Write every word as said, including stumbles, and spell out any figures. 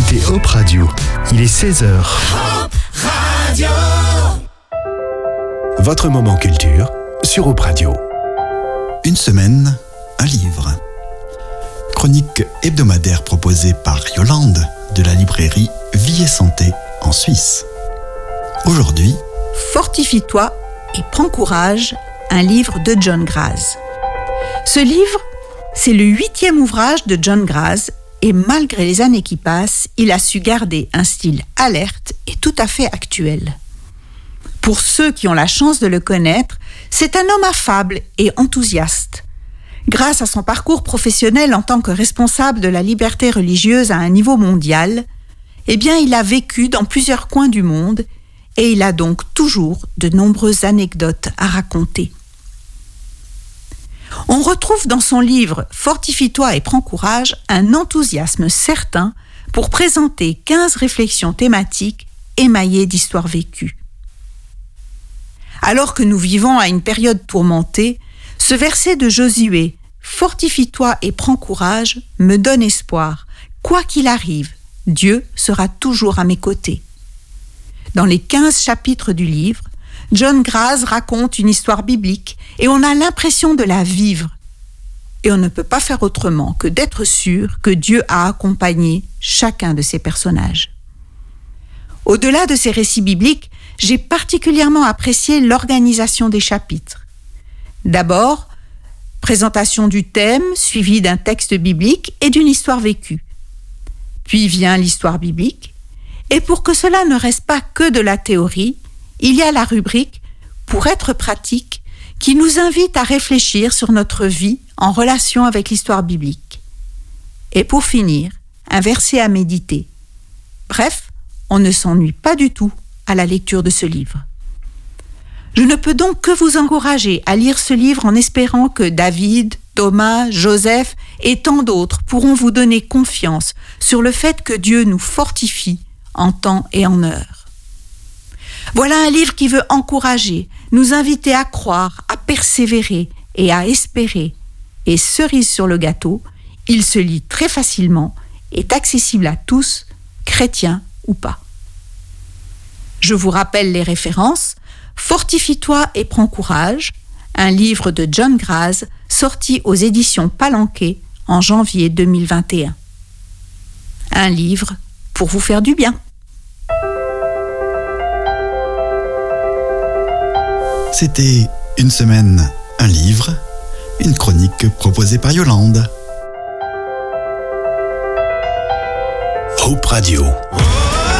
écoutez Hope Radio. Il est seize heures. Hope Radio. Votre moment culture sur Hope Radio. Une semaine, un livre. Chronique hebdomadaire proposée par Yolande de la librairie Vie et Santé en Suisse. Aujourd'hui, Fortifie-toi et prends courage, un livre de John Graz. Ce livre, c'est le huitième ouvrage de John Graz et malgré les années qui passent, il a su garder un style alerte et tout à fait actuel. Pour ceux qui ont la chance de le connaître, c'est un homme affable et enthousiaste. Grâce à son parcours professionnel en tant que responsable de la liberté religieuse à un niveau mondial, eh bien, il a vécu dans plusieurs coins du monde et il a donc toujours de nombreuses anecdotes à raconter. On retrouve dans son livre « Fortifie-toi et prends courage » un enthousiasme certain pour présenter quinze réflexions thématiques émaillées d'histoires vécues. Alors que nous vivons à une période tourmentée, ce verset de Josué « Fortifie-toi et prends courage » me donne espoir. Quoi qu'il arrive, Dieu sera toujours à mes côtés. Dans les quinze chapitres du livre, John Graz raconte une histoire biblique et on a l'impression de la vivre. Et on ne peut pas faire autrement que d'être sûr que Dieu a accompagné chacun de ces personnages. Au-delà de ces récits bibliques, j'ai particulièrement apprécié l'organisation des chapitres. D'abord, présentation du thème suivie d'un texte biblique et d'une histoire vécue. Puis vient l'histoire biblique. Et pour que cela ne reste pas que de la théorie, il y a la rubrique « Pour être pratique » qui nous invite à réfléchir sur notre vie en relation avec l'histoire biblique. Et pour finir, un verset à méditer. Bref, on ne s'ennuie pas du tout à la lecture de ce livre. Je ne peux donc que vous encourager à lire ce livre en espérant que David, Thomas, Joseph et tant d'autres pourront vous donner confiance sur le fait que Dieu nous fortifie en temps et en heure. Voilà un livre qui veut encourager, nous inviter à croire, à persévérer et à espérer. Et cerise sur le gâteau, il se lit très facilement, est accessible à tous, chrétiens ou pas. Je vous rappelle les références. Fortifie-toi et prends courage, un livre de John Graz sorti aux éditions Palanquet en janvier deux mille vingt et un. Un livre pour vous faire du bien. c'était Une semaine, un livre, une chronique proposée par Yolande. Hope Radio.